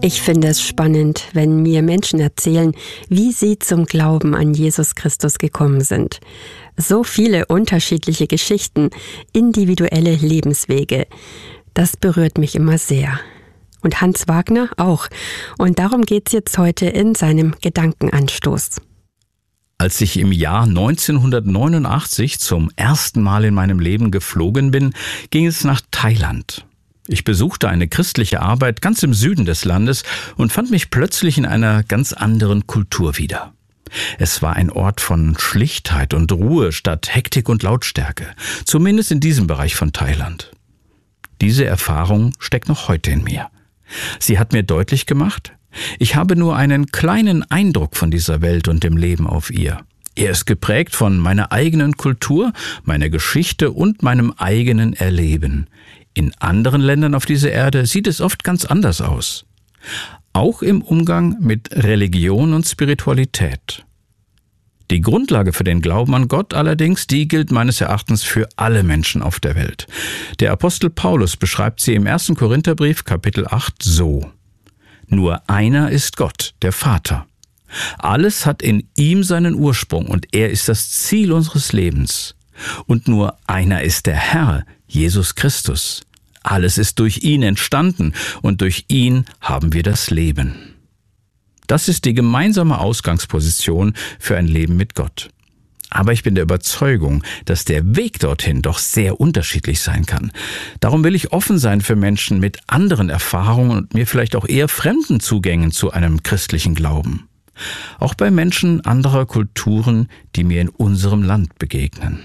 Ich finde es spannend, wenn mir Menschen erzählen, wie sie zum Glauben an Jesus Christus gekommen sind. So viele unterschiedliche Geschichten, individuelle Lebenswege. Das berührt mich immer sehr. Und Hans Wagner auch. Und darum geht's jetzt heute in seinem Gedankenanstoß. Als ich im Jahr 1989 zum ersten Mal in meinem Leben geflogen bin, ging es nach Thailand. Ich besuchte eine christliche Arbeit ganz im Süden des Landes und fand mich plötzlich in einer ganz anderen Kultur wieder. Es war ein Ort von Schlichtheit und Ruhe statt Hektik und Lautstärke, zumindest in diesem Bereich von Thailand. Diese Erfahrung steckt noch heute in mir. Sie hat mir deutlich gemacht, ich habe nur einen kleinen Eindruck von dieser Welt und dem Leben auf ihr. Er ist geprägt von meiner eigenen Kultur, meiner Geschichte und meinem eigenen Erleben. In anderen Ländern auf dieser Erde sieht es oft ganz anders aus. Auch im Umgang mit Religion und Spiritualität. Die Grundlage für den Glauben an Gott allerdings, die gilt meines Erachtens für alle Menschen auf der Welt. Der Apostel Paulus beschreibt sie im 1. Korintherbrief, Kapitel 8, so: Nur einer ist Gott, der Vater. Alles hat in ihm seinen Ursprung und er ist das Ziel unseres Lebens. Und nur einer ist der Herr, Jesus Christus. Alles ist durch ihn entstanden und durch ihn haben wir das Leben. Das ist die gemeinsame Ausgangsposition für ein Leben mit Gott. Aber ich bin der Überzeugung, dass der Weg dorthin doch sehr unterschiedlich sein kann. Darum will ich offen sein für Menschen mit anderen Erfahrungen und mir vielleicht auch eher fremden Zugängen zu einem christlichen Glauben. Auch bei Menschen anderer Kulturen, die mir in unserem Land begegnen.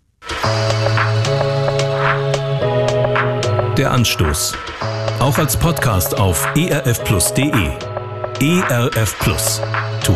Der Anstoß. Auch als Podcast auf erfplus.de. ERF Plus.